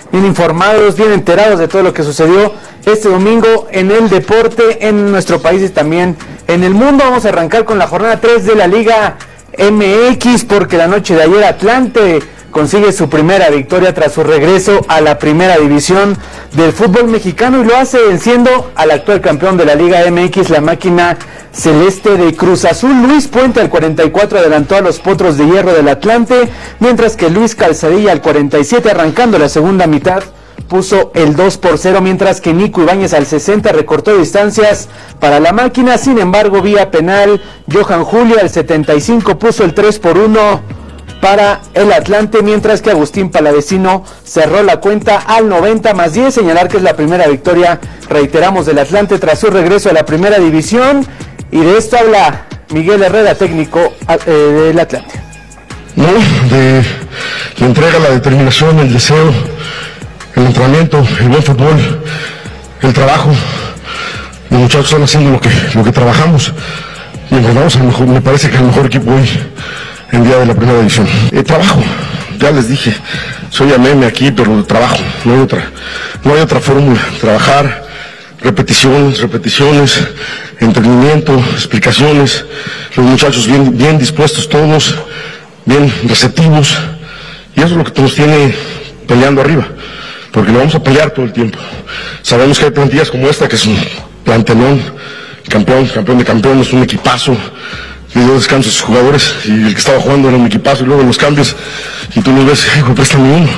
bien informados, bien enterados de todo lo que sucedió este domingo en el deporte en nuestro país y también en el mundo. Vamos a arrancar con la jornada 3 de la Liga MX, porque la noche de ayer Atlante consigue su primera victoria tras su regreso a la primera división del fútbol mexicano, y lo hace venciendo al actual campeón de la Liga MX, la máquina celeste de Cruz Azul. Luis Puente al 44 adelantó a los Potros de Hierro del Atlante, mientras que Luis Calzadilla al 47, arrancando la segunda mitad, puso el 2-0, mientras que Nico Ibáñez al 60 recortó distancias para la máquina. Sin embargo, vía penal, Johan Julio al 75 puso el 3-1 para el Atlante, mientras que Agustín Palavecino cerró la cuenta al 90+10. Señalar que es la primera victoria, reiteramos, del Atlante tras su regreso a la primera división, y de esto habla Miguel Herrera, técnico del Atlante. No, de la entrega, la determinación, el deseo, el entrenamiento, el buen fútbol, el trabajo. Los muchachos están haciendo lo que trabajamos y encontramos el mejor, me parece que el mejor equipo hoy en día de la primera división. Trabajo, ya les dije, soy a meme aquí, pero trabajo, no hay otra fórmula. Trabajar, repeticiones, entendimiento, explicaciones. Los muchachos bien dispuestos todos, bien receptivos, y eso es lo que nos tiene peleando arriba, porque lo vamos a pelear todo el tiempo. Sabemos que hay plantillas como esta, que es un plantelón, campeón de campeones, un equipazo. Le dio descanso a sus jugadores, y el que estaba jugando era un equipazo, y luego los cambios, y tú los ves, préstame uno.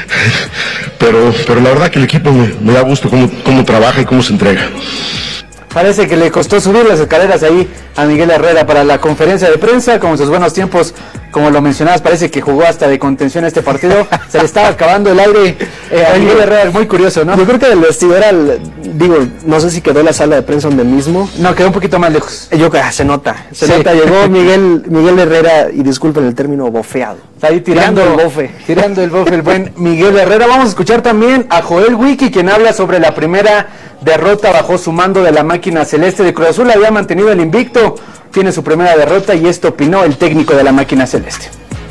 Pero la verdad que el equipo me da gusto cómo trabaja y cómo se entrega. Parece que le costó subir las escaleras ahí a Miguel Herrera para la conferencia de prensa, como en sus buenos tiempos, como lo mencionabas, parece que jugó hasta de contención este partido. Se le estaba acabando el aire a Miguel Herrera, muy curioso, ¿no? Yo creo que del vestidor, no sé si quedó en la sala de prensa donde mismo. No, quedó un poquito más lejos. Se nota, llegó Miguel Herrera, y disculpen el término, bofeado. Está ahí tirando el bofe, el buen Miguel Herrera. Vamos a escuchar también a Joel Wiki, quien habla sobre la primera derrota bajo su mando de la máquina celeste de Cruz Azul. Había mantenido el invicto, tiene su primera derrota, y esto opinó el técnico de la máquina celeste.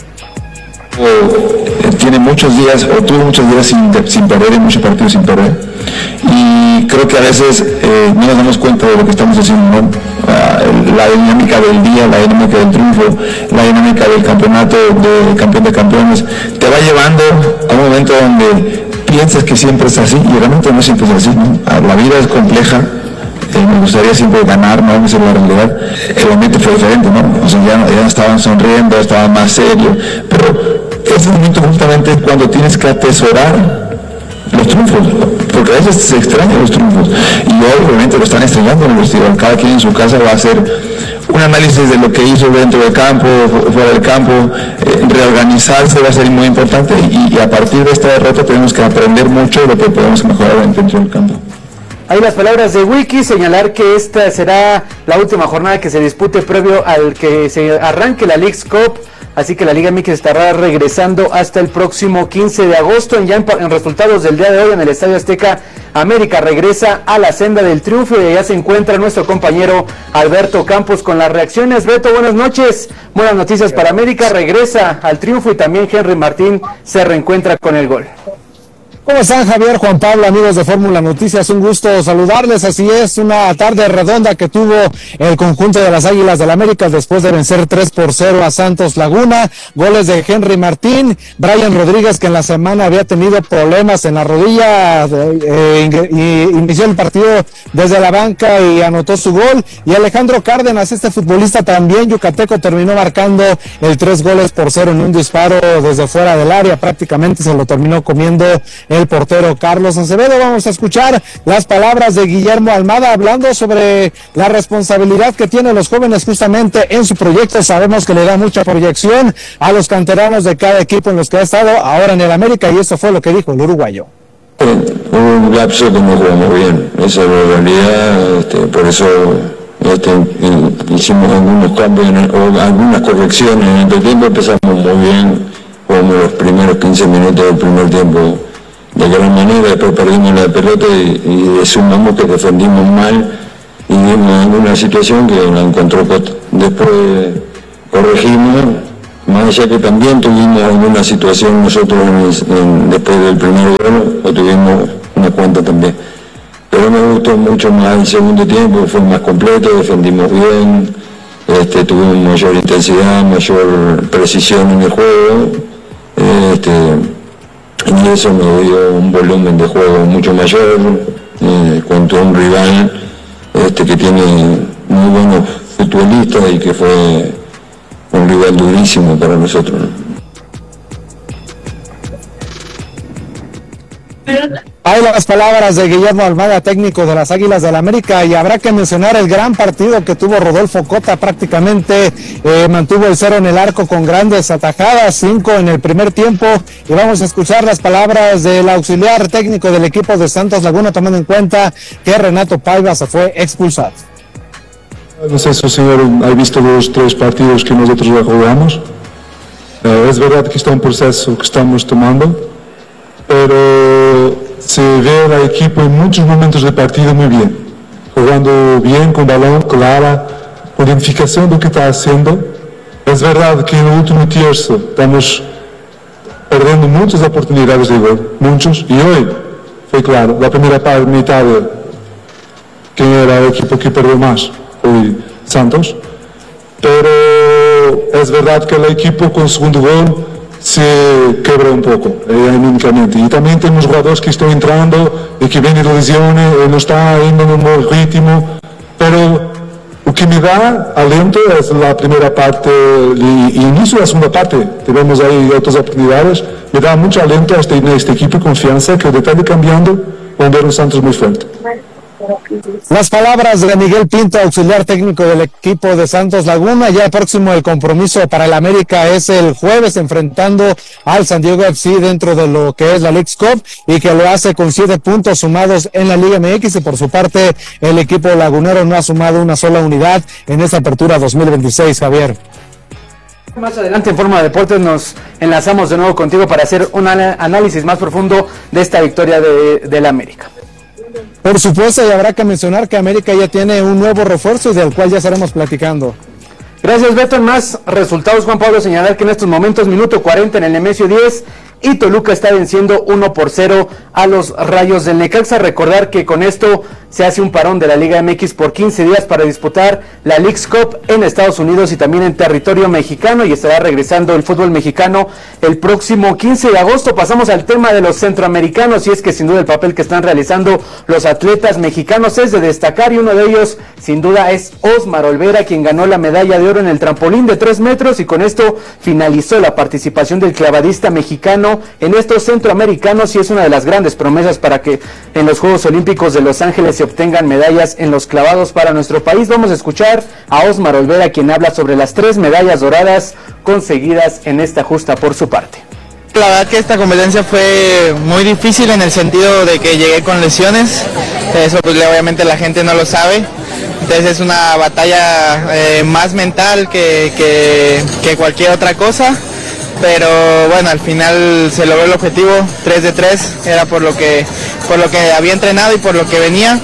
Tuvo muchos días sin perder, y muchos partidos sin perder, y creo que a veces no nos damos cuenta de lo que estamos haciendo, ¿no? La dinámica del día, la dinámica del triunfo, la dinámica del campeonato, del campeón de campeones, te va llevando a un momento donde piensas que siempre es así, y realmente no siempre es así, ¿no? La vida es compleja. Me gustaría siempre ganar, ¿no? Esa es la realidad. El ambiente fue diferente, ¿no? O sea, ya estaban sonriendo, estaban más serios, pero ese momento justamente es cuando tienes que atesorar los triunfos, porque a veces se extrañan los triunfos, y hoy obviamente lo están extrañando en el vestidor. Cada quien en su casa va a hacer un análisis de lo que hizo dentro del campo, fuera del campo, reorganizarse va a ser muy importante, y a partir de esta derrota tenemos que aprender mucho de lo que podemos mejorar dentro del campo. Ahí las palabras de Wiki. Señalar que esta será la última jornada que se dispute previo al que se arranque la Leagues Cup, así que la Liga MX estará regresando hasta el próximo 15 de agosto. En resultados del día de hoy en el Estadio Azteca, América regresa a la senda del triunfo, y allá se encuentra nuestro compañero Alberto Campos con las reacciones. Beto, buenas noches. Buenas noticias para América, regresa al triunfo, y también Henry Martín se reencuentra con el gol. ¿Cómo están, Javier, Juan Pablo, amigos de Fórmula Noticias? Un gusto saludarles. Así es, una tarde redonda que tuvo el conjunto de las Águilas del América después de vencer 3-0 a Santos Laguna. Goles de Henry Martín, Brian Rodríguez, que en la semana había tenido problemas en la rodilla, inició el partido desde la banca y anotó su gol. Y Alejandro Cárdenas, este futbolista también yucateco, terminó marcando el 3-0 en un disparo desde fuera del área. Prácticamente se lo terminó comiendo el portero Carlos Acevedo. Vamos a escuchar las palabras de Guillermo Almada hablando sobre la responsabilidad que tienen los jóvenes justamente en su proyecto. Sabemos que le da mucha proyección a los canteranos de cada equipo en los que ha estado ahora en el América, y eso fue lo que dijo el uruguayo. Un lapso que no jugamos bien, esa es la realidad, por eso hicimos algunos cambios o algunas correcciones. En el tiempo empezamos muy bien, jugamos los primeros 15 minutos del primer tiempo de gran manera, después perdimos la pelota y sumamos que defendimos mal y vimos alguna situación que la encontró Cota. Después corregimos, Más allá que también tuvimos alguna situación nosotros después del primer gol, o tuvimos una cuanta también. Pero me gustó mucho más el segundo tiempo, fue más completo, defendimos bien, tuvimos mayor intensidad, mayor precisión en el juego, y eso me dio un volumen de juego mucho mayor, contra un rival que tiene muy buenos futbolistas y que fue un rival durísimo para nosotros, ¿no? Hay las palabras de Guillermo Almada, técnico de las Águilas del América, y habrá que mencionar el gran partido que tuvo Rodolfo Cota. Prácticamente mantuvo el 0 en el arco con grandes atajadas, 5 en el primer tiempo, y vamos a escuchar las palabras del auxiliar técnico del equipo de Santos Laguna, tomando en cuenta que Renato Paiva se fue expulsado. No sé si el señor ha visto los 3 partidos que nosotros ya jugamos. Es verdad que está un proceso que estamos tomando, pero se ve al equipo en muchos momentos del partido muy bien, jugando bien con balón, clara, con identificación de lo que está haciendo. Es verdad que en el último tercio estamos perdiendo muchas oportunidades de gol, muchos, y hoy fue claro, la primera mitad, ¿quién era el equipo que perdió más? Fue Santos, pero es verdad que el equipo con el segundo gol se quebra un poco anímicamente, y también tenemos jugadores que están entrando y que vienen de lesiones, no está yendo en un buen ritmo, pero lo que me da aliento es la primera parte y inicio de la segunda parte. Tenemos ahí otras oportunidades, me da mucho aliento a este equipo y confianza que el detalle cambiando va a ver un Santos muy fuerte. Las palabras de Miguel Pinto, auxiliar técnico del equipo de Santos Laguna. Ya próximo el compromiso para el América es el jueves, enfrentando al San Diego FC dentro de lo que es la Leagues Cup, y que lo hace con 7 puntos sumados en la Liga MX, y por su parte el equipo lagunero no ha sumado una sola unidad en esta apertura 2026, Javier. Más adelante en Forma de Deportes nos enlazamos de nuevo contigo para hacer un análisis más profundo de esta victoria de la América. Por supuesto, y habrá que mencionar que América ya tiene un nuevo refuerzo y del cual ya estaremos platicando. Gracias, Beto. En más resultados, Juan Pablo, señalar que en estos momentos, minuto 40 en el Nemesio 10, y Toluca está venciendo 1-0 a los Rayos del Necaxa. Recordar que con esto se hace un parón de la Liga MX por 15 días para disputar la Leagues Cup en Estados Unidos y también en territorio mexicano, y estará regresando el fútbol mexicano el próximo 15 de agosto. Pasamos al tema de los centroamericanos, y es que sin duda el papel que están realizando los atletas mexicanos es de destacar, y uno de ellos sin duda es Osmar Olvera, quien ganó la medalla de oro en el trampolín de 3 metros, y con esto finalizó la participación del clavadista mexicano en estos centroamericanos, y es una de las grandes promesas para que en los Juegos Olímpicos de Los Ángeles se obtengan medallas en los clavados para nuestro país. Vamos a escuchar a Osmar Olvera, quien habla sobre las 3 medallas doradas conseguidas en esta justa por su parte. La verdad que esta competencia fue muy difícil en el sentido de que llegué con lesiones, eso pues obviamente la gente no lo sabe, entonces es una batalla más mental que cualquier otra cosa, pero bueno, al final se logró el objetivo, 3 de 3, era por lo que había entrenado y por lo que venía.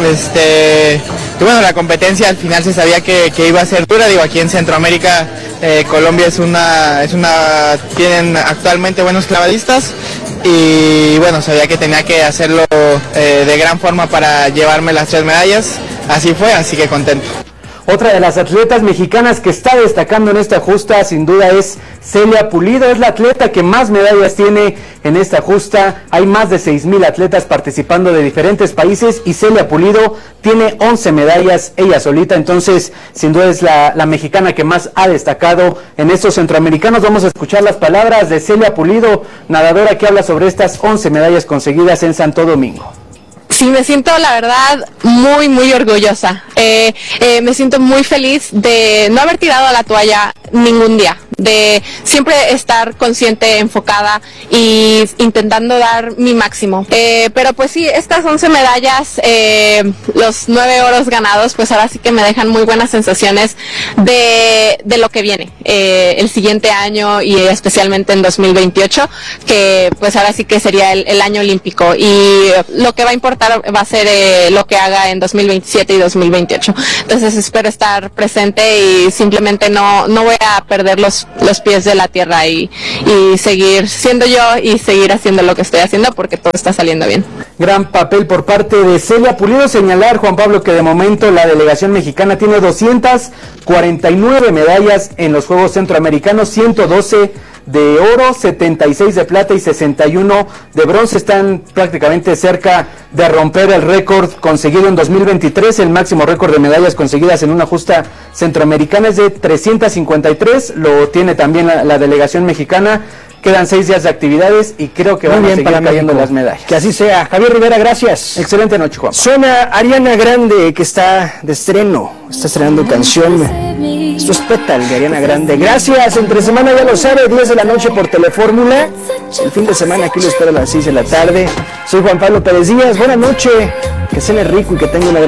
Y bueno, la competencia al final se sabía que iba a ser dura. Digo, aquí en Centroamérica, Colombia tienen actualmente buenos clavadistas, y bueno, sabía que tenía que hacerlo de gran forma para llevarme las 3 medallas. Así fue, así que contento. Otra de las atletas mexicanas que está destacando en esta justa sin duda es Celia Pulido. Es la atleta que más medallas tiene en esta justa. Hay más de 6,000 atletas participando de diferentes países, y Celia Pulido tiene 11 medallas ella solita. Entonces sin duda es la mexicana que más ha destacado en estos centroamericanos. Vamos a escuchar las palabras de Celia Pulido, nadadora, que habla sobre estas 11 medallas conseguidas en Santo Domingo. Sí, me siento la verdad muy, muy orgullosa. Me siento muy feliz de no haber tirado la toalla ningún día, de siempre estar consciente, enfocada y intentando dar mi máximo. Pero pues sí, estas 11 medallas, los 9 oros ganados, pues ahora sí que me dejan muy buenas sensaciones de lo que viene el siguiente año, y especialmente en 2028, que pues ahora sí que sería el año olímpico, y lo que va a importar va a ser lo que haga en 2027 y 2028. Entonces espero estar presente y simplemente no voy a perder los los pies de la tierra y seguir siendo yo y seguir haciendo lo que estoy haciendo porque todo está saliendo bien. Gran papel por parte de Celia Pulido. Señalar, Juan Pablo, que de momento la delegación mexicana tiene 249 medallas en los Juegos Centroamericanos, 112 de oro, 76 de plata y 61 de bronce. Están prácticamente cerca de romper el récord conseguido en 2023. El máximo récord de medallas conseguidas en una justa centroamericana es de 353. Lo tiene también la delegación mexicana. Quedan 6 días de actividades y creo que van a seguir cayendo las medallas. Que así sea. Javier Rivera, gracias. Excelente noche, Juan. Suena Ariana Grande, que está de estreno. Está estrenando canción. Esto es Petal de Ariana Grande. Gracias. Entre semana, ya lo sabe, 10 de la noche por Telefórmula. El fin de semana aquí lo espero a las 6 de la tarde. Soy Juan Pablo Pérez Díaz. Buenas noches. Que cene rico y que tenga una